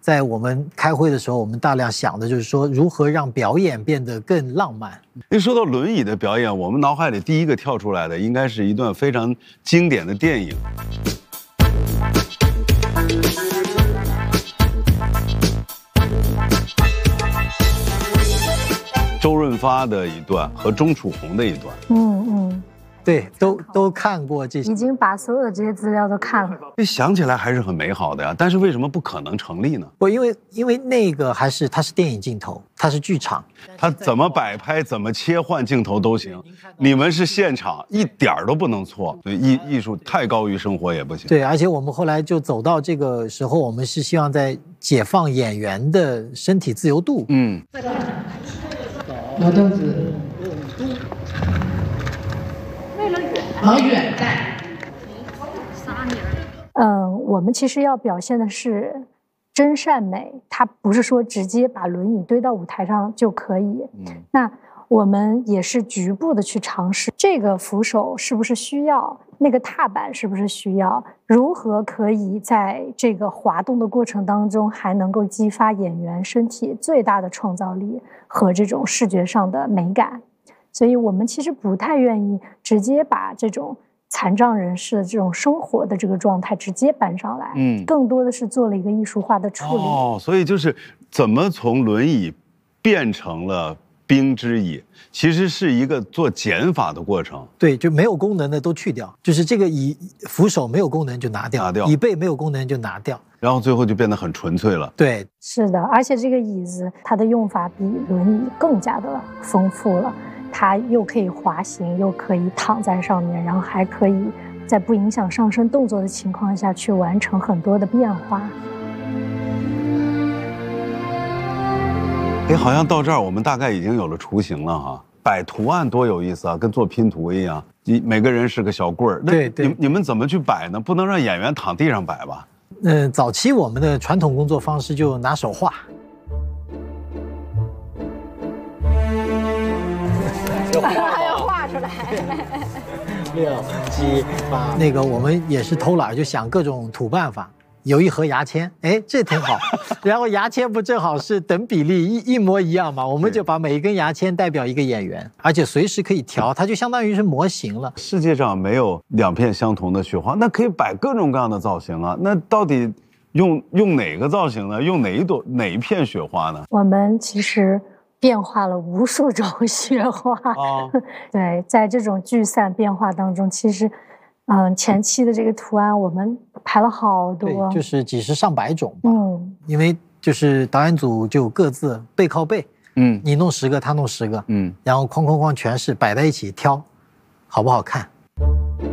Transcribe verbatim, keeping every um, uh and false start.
在我们开会的时候，我们大量想的就是说，如何让表演变得更浪漫。 一说到轮椅的表演，我们脑海里第一个跳出来的应该是一段非常经典的电影。周润发的一段和钟楚红的一段。 嗯嗯。 对，都都看过这些， 已经把所有的这些资料都看了。 这想起来还是很美好的呀，但是为什么不可能成立呢？ 不，因为因为那个还是它是电影镜头，它是剧场， 它怎么摆拍、怎么切换镜头都行。你们是现场，一点儿都不能错。对，艺艺术太高于生活也不行。 对，而且我们后来就走到这个时候，我们是希望在解放演员的身体自由度。 嗯。 挪凳子。往远带。 嗯，我们其实要表现的是真善美，它不是说直接把轮椅堆到舞台上就可以。嗯，那我们也是局部的去尝试，这个扶手是不是需要，那个踏板是不是需要，如何可以在这个滑动的过程当中还能够激发演员身体最大的创造力和这种视觉上的美感。所以我们其实不太愿意直接把这种残障人士的这种生活的这个状态直接搬上来，嗯，更多的是做了一个艺术化的处理。 哦，所以就是怎么从轮椅变成了冰之椅，其实是一个做减法的过程。 对，就没有功能的都去掉，就是这个椅扶手没有功能就拿掉， 拿掉， 椅背没有功能就拿掉， 然后最后就变得很纯粹了。 对， 是的，而且这个椅子它的用法比轮椅更加的丰富了。它又可以滑行，又可以躺在上面，然后还可以在不影响上身动作的情况下去完成很多的变化。 哎，好像到这儿我们大概已经有了雏形了哈。摆图案多有意思啊，跟做拼图一样，你每个人是个小棍儿。 对对， 你你们怎么去摆呢？不能让演员躺地上摆吧？ 嗯，早期我们的传统工作方式就拿手画。 还要画出来。 六七八，那个我们也是偷懒，就想各种土办法。有一盒牙签，哎，这挺好。然后牙签不正好是等比例一一模一样嘛？我们就把每一根牙签代表一个演员，而且随时可以调，它就相当于是模型了。 世界上没有两片相同的雪花，那可以摆各种各样的造型啊。那到底用用哪个造型呢？用哪一朵哪一片雪花呢？ 我们其实变化了无数种雪花。哦，对，在这种聚散变化当中，其实。嗯，前期的这个图案我们排了好多， 对，就是几十上百种吧。嗯，因为就是导演组就各自背靠背，嗯，你弄十个，他弄十个，嗯，然后哐哐哐全是摆在一起挑，好不好看？